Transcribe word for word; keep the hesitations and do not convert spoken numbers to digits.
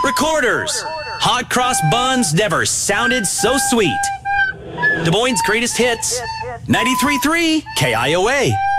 Recorders. Hot cross buns never sounded so sweet. Des Moines' greatest hits. ninety-three point three K I O A.